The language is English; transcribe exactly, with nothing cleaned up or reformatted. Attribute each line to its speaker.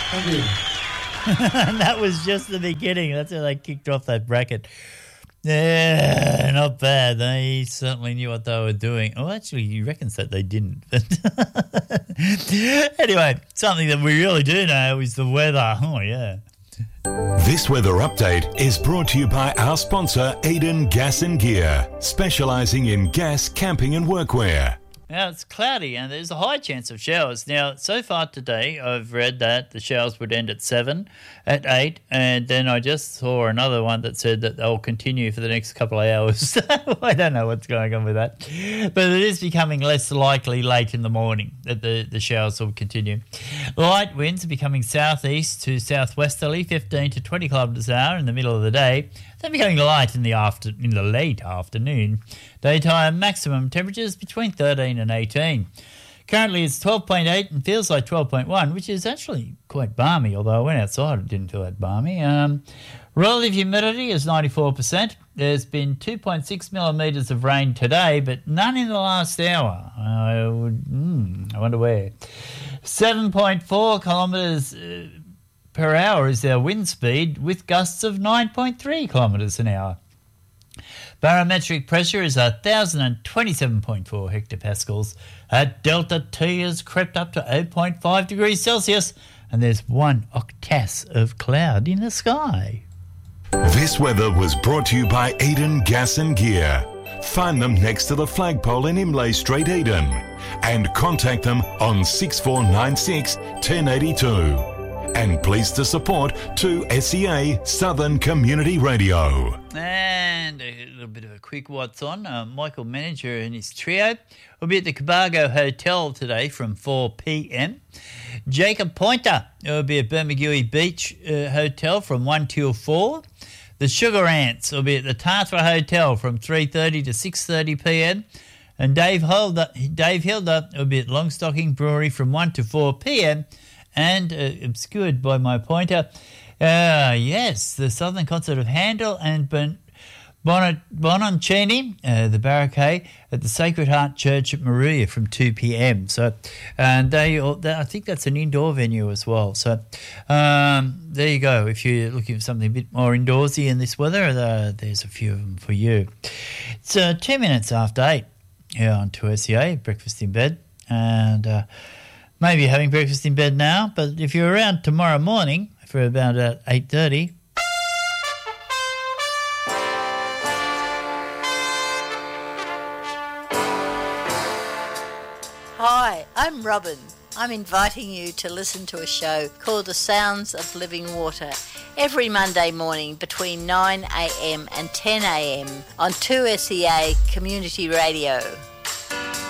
Speaker 1: And that was just the beginning. That's how they kicked off that bracket. Yeah, not bad. They certainly knew what they were doing. Oh, actually, you reckon that they didn't. Anyway, something that we really do know is the weather. Oh, yeah.
Speaker 2: This weather update is brought to you by our sponsor, Eden Gas and Gear, specialising in gas, camping and workwear.
Speaker 1: Now, it's cloudy and there's a high chance of showers. Now, so far today, I've read that the showers would end at seven, at eight, and then I just saw another one that said that they'll continue for the next couple of hours. I don't know what's going on with that. But it is becoming less likely late in the morning that the, the showers will continue. Light winds are becoming southeast to southwesterly, fifteen to twenty kilometres an hour in the middle of the day. They're becoming light in the after in the late afternoon. Daytime maximum temperatures between thirteen and eighteen. Currently it's twelve point eight and feels like twelve point one, which is actually quite balmy, although I went outside and didn't feel that balmy. Um, relative humidity is ninety-four percent. There's been two point six millimetres of rain today, but none in the last hour. I, would, mm, I wonder where. seven point four kilometres uh, per hour is our wind speed, with gusts of nine point three kilometres an hour. Barometric pressure is one thousand twenty-seven point four hectopascals. At Delta T has crept up to zero point five degrees Celsius, and there's one octas of cloud in the sky.
Speaker 2: This weather was brought to you by Eden Gas and Gear. Find them next to the flagpole in Imlay Street, Eden, and contact them on six four nine six, one zero eight two. And pleased to support two S E A Southern Community Radio.
Speaker 1: And a little bit of a quick what's on. Uh, Michael Manager and his trio will be at the Cabargo Hotel today from four p.m. Jacob Pointer will be at Bermagui Beach uh, Hotel from one till four. The Sugar Ants will be at the Tartra Hotel from three thirty to six thirty p.m. And Dave Hilda, Dave Hilda will be at Longstocking Brewery from one to four p.m. And uh, obscured by my pointer, uh, yes, the Southern Concert of Handel and bon- bon- Bononcini, uh, the Barricade, at the Sacred Heart Church at Maruya from two p.m. So, and they, they, I think that's an indoor venue as well. So, um, there you go. If you're looking for something a bit more indoorsy in this weather, uh, there's a few of them for you. It's uh, two minutes after eight here on two S E A, Breakfast in Bed, and uh, maybe you're having breakfast in bed now, but if you're around tomorrow morning for about uh, eight thirty.
Speaker 3: Hi, I'm Robin. I'm inviting you to listen to a show called The Sounds of Living Water every Monday morning between nine a.m. and ten a.m. on two S E A Community Radio.